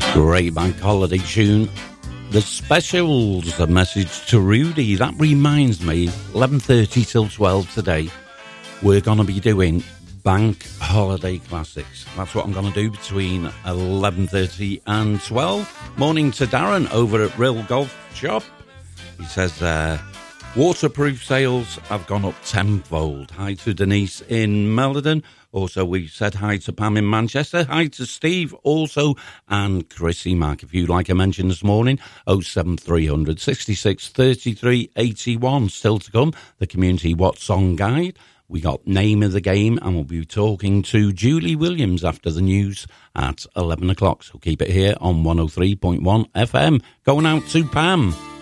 Great bank holiday tune. The Specials, a message to Rudy. That reminds me, 11:30 till 12 today, we're going to be doing bank holiday classics. That's what I'm going to do between 11:30 and 12. Morning to Darren over at Real Golf Shop. He says, waterproof sales have gone up tenfold. Hi to Denise in Meldon. Also, we said hi to Pam in Manchester. Hi to Steve also, and Chrissy Mack. If you'd like a mention this morning, 07300 66 33 81. Still to come, the Community What Song Guide. We got Name of the Game, and we'll be talking to Julie Williams after the news at 11 o'clock. So keep it here on 103.1 FM. Going out to Pam.